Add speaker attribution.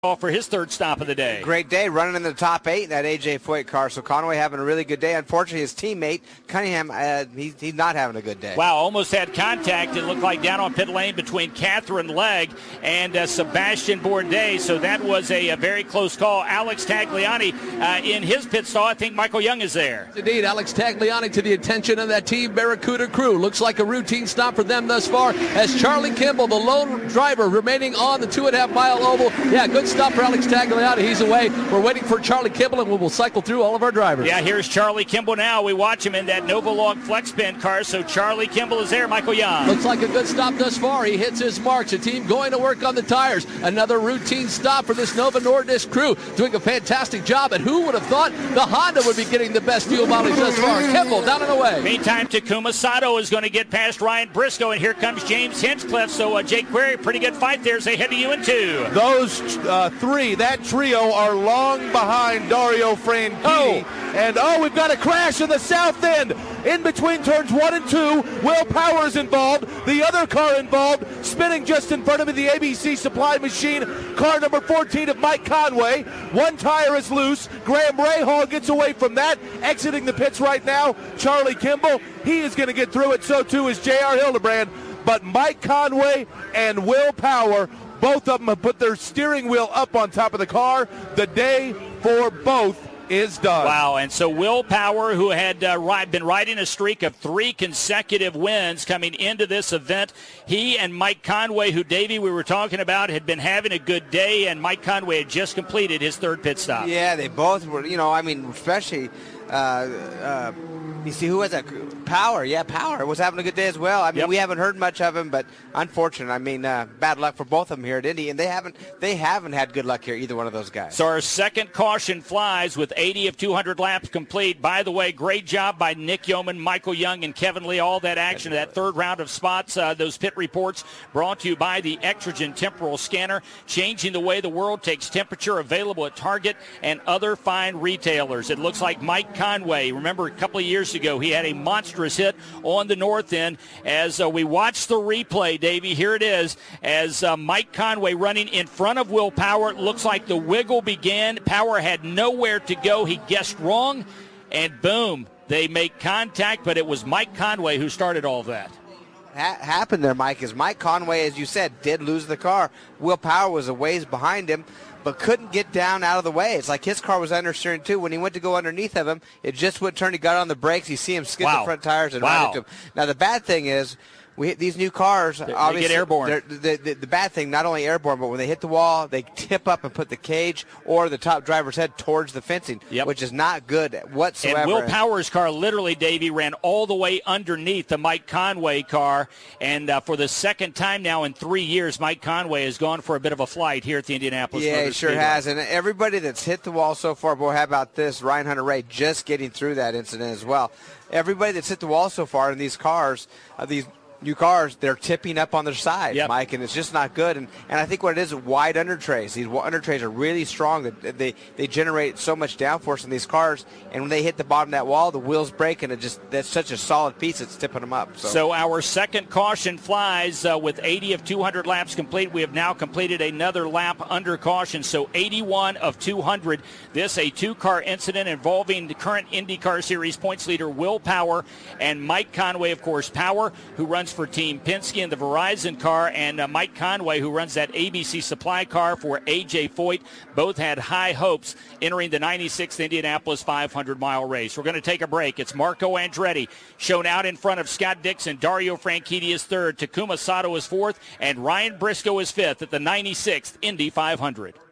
Speaker 1: for his third stop of the day.
Speaker 2: Great day, running in the top 8 in that A.J. Foyt car. So Conway having a really good day. Unfortunately, his teammate, Cunningham, he's not having a good day.
Speaker 1: Wow, almost had contact. It looked like down on pit lane between Catherine Legg and Sebastian Bourdais. So that was a very close call. Alex Tagliani in his pit stall. I think Michael Young is there.
Speaker 3: Indeed, Alex Tagliani to the attention of that Team Barracuda crew. Looks like a routine stop for them thus far as Charlie Kimball, the lone driver, remaining on the 2.5-mile oval. Yeah, good stop for Alex Tagliani. He's away. We're waiting for Charlie Kimball, and we'll cycle through all of our drivers.
Speaker 1: Yeah, here's Charlie Kimball now. We watch him in that Novolog flex bin car. So Charlie Kimball is there. Michael Young.
Speaker 3: Looks like a good stop thus far. He hits his marks. The team going to work on the tires. Another routine stop for this Novo Nordisk crew. Doing a fantastic job. And who would have thought the Honda would be getting the best fuel mileage thus far? Kimball down and away.
Speaker 1: Meantime, Takuma Sato is going to get past Ryan Briscoe, and here comes James Hinchcliffe. So Jake Query, pretty good fight there as they head to you in 2.
Speaker 4: Those three, that trio, are long behind Dario Franchitti. And we've got a crash in the south end. In between turns 1 and 2, Will Power is involved. The other car involved, spinning just in front of me, the ABC Supply Machine, car number 14 of Mike Conway. One tire is loose. Graham Rahal gets away from that. Exiting the pits right now, Charlie Kimball. He is going to get through it. So too is J.R. Hildebrand. But Mike Conway and Will Power, both of them have put their steering wheel up on top of the car. The day for both is done.
Speaker 1: Wow, and so Will Power, who had been riding a streak of 3 consecutive wins coming into this event, he and Mike Conway, who, Davey, we were talking about, had been having a good day, and Mike Conway had just completed his 3rd pit stop.
Speaker 2: Yeah, they both were, especially, you see who was that? Power. Yeah, Power was having a good day as well. I mean, we haven't heard much of him, but unfortunate. I mean, bad luck for both of them here at Indy, and they haven't had good luck here, either one of those guys.
Speaker 1: So our second caution flies with 80 of 200 laps complete. By the way, great job by Nick Yeoman, Michael Young, and Kevin Lee. All that action, that third round of spots, those pit reports brought to you by the Extragen Temporal Scanner, changing the way the world takes temperature, available at Target and other fine retailers. It looks like Mike Conway, remember a couple of years ago, he had a monstrous hit on the north end. As we watch the replay, Davey, here it is, as Mike Conway running in front of Will Power. It looks like the wiggle began. Power had nowhere to go. He guessed wrong, and boom, they make contact, but it was Mike Conway who started all of that.
Speaker 2: Happened there, Mike, is Mike Conway, as you said, did lose the car. Will Power was a ways behind him, but couldn't get down out of the way. It's like his car was understeering too. When he went to go underneath of him, it just wouldn't turn. He got on the brakes. You see him skid the front tires and run into him. Now, the bad thing is, these new cars, obviously,
Speaker 1: they get airborne.
Speaker 2: The bad thing, not only airborne, but when they hit the wall, they tip up and put the cage or the top driver's head towards the fencing, which is not good whatsoever.
Speaker 1: And Will Power's car literally, Davey, ran all the way underneath the Mike Conway car. And for the second time now in 3 years, Mike Conway has gone for a bit of a flight here at the Indianapolis Motor
Speaker 2: Speedway. Yeah, he sure has. And everybody that's hit the wall so far, boy, how about this? Ryan Hunter-Reay just getting through that incident as well. Everybody that's hit the wall so far in these cars, these new cars, they're tipping up on their side, Mike, and it's just not good. And I think what it is, wide under trays. These under trays are really strong. They generate so much downforce in these cars, and when they hit the bottom of that wall, the wheels break, and that's such a solid piece, it's tipping them up.
Speaker 1: So our second caution flies with 80 of 200 laps complete. We have now completed another lap under caution, so 81 of 200. This a 2-car incident involving the current IndyCar Series points leader Will Power and Mike Conway, of course. Power, who runs for Team Penske in the Verizon car, and Mike Conway, who runs that ABC Supply car for A.J. Foyt. Both had high hopes entering the 96th Indianapolis 500-mile race. We're going to take a break. It's Marco Andretti shown out in front of Scott Dixon. Dario Franchitti is 3rd. Takuma Sato is 4th. And Ryan Briscoe is 5th at the 96th Indy 500.